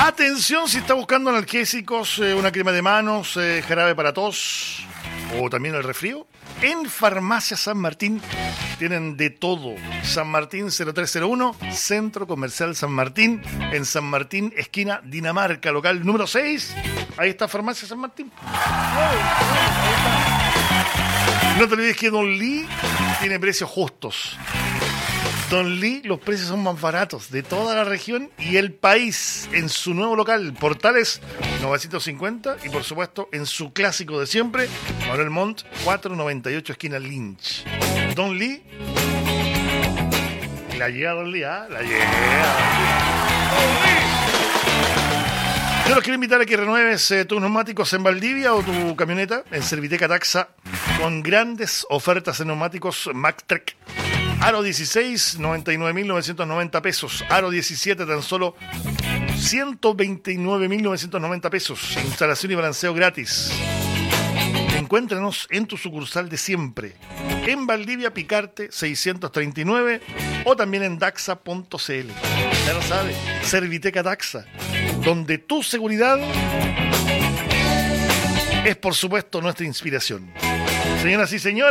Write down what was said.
Atención si está buscando analgésicos, una crema de manos, jarabe para tos o también el resfrío. En Farmacia San Martín tienen de todo. San Martín 0301, Centro Comercial San Martín, en San Martín, esquina Dinamarca, local número 6. Ahí está Farmacia San Martín. No te olvides que Don Lee tiene precios justos. Don Lee, los precios son más baratos de toda la región y el país en su nuevo local, Portales 950 y por supuesto en su clásico de siempre, Manuel Montt 498 esquina Lynch. Don Lee, la llega Don Lee, ¿ah? La llega. Yo los quiero invitar a que renueves tus neumáticos en Valdivia o tu camioneta en Serviteca Taxa con grandes ofertas en neumáticos Mactrek. Aro 16, 99.990 pesos. Aro 17, tan solo 129.990 pesos. Instalación y balanceo gratis. Encuéntranos en tu sucursal de siempre. En Valdivia Picarte 639 o también en daxa.cl. Ya lo sabes, Serviteca Taxa, donde tu seguridad es por supuesto nuestra inspiración. Señoras y señores,